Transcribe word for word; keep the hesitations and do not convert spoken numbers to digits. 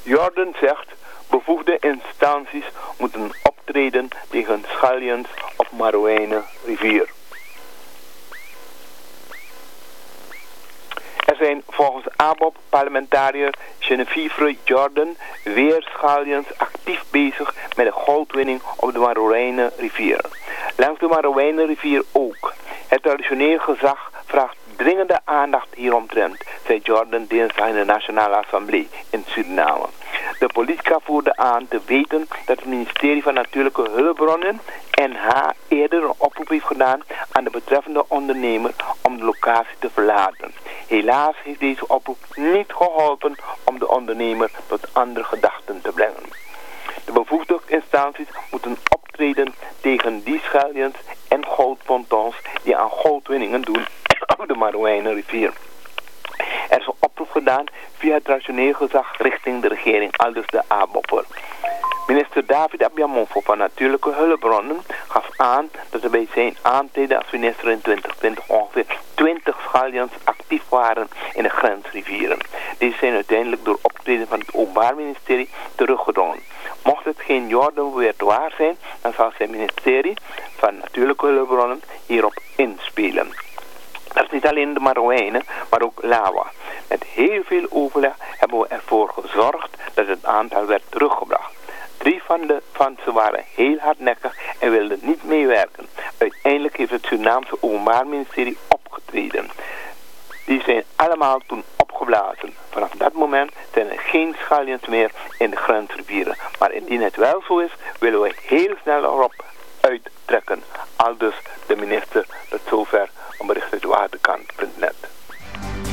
Jordan zegt, bevoegde instanties moeten optreden tegen Schallions of Marouwijne-rivier. Er zijn volgens A B O P-parlementariër Genevieve Jordan weer Schallions actief bezig met de goudwinning op de Marouwijne-rivier. Langs de Marouwijne-rivier ook. Het traditioneel gezag vraagt dringende aandacht hieromtrent, zei Jordan dinsdag in de Nationale Assemblée in Suriname. De politica voerde aan te weten dat het ministerie van Natuurlijke Hulpbronnen N H eerder een oproep heeft gedaan aan de betreffende ondernemer om de locatie te verlaten. Helaas heeft deze oproep niet geholpen om de ondernemer tot andere gedachten te brengen. De bevoegde instanties moeten optreden tegen die Schallions en goudpontons die aan goudwinningen doen op de Marouwijne-rivier. Er is een oproep gedaan via het traditioneel gezag richting de regering, aldus de A B O P'er. Minister David Abiamonfo van Natuurlijke Hulpbronnen gaf aan dat er bij zijn aantreden als minister in twintig twintig ongeveer twintig Schallions actief waren in de grensrivieren. Deze zijn uiteindelijk door optreden van het Openbaar Ministerie teruggedrongen. Mocht het geen Jordan weer waar zijn, dan zal zijn ministerie van Natuurlijke Hulpbronnen hierop inspelen. Dat is niet alleen de Marouwijne, maar ook Lawa. Met heel veel overleg hebben we ervoor gezorgd dat het aantal werd teruggebracht. Drie van, de, van ze waren heel hardnekkig en wilden niet meewerken. Uiteindelijk heeft het Surinaamse Openbaar Ministerie opgetreden. Die zijn allemaal toen opgeblazen. Vanaf dat moment zijn er geen Schallions meer in de grensrivieren. Maar indien het wel zo is, willen we heel snel erop uittrekken. Aldus de minister, tot zover een bericht uit waterkant punt net.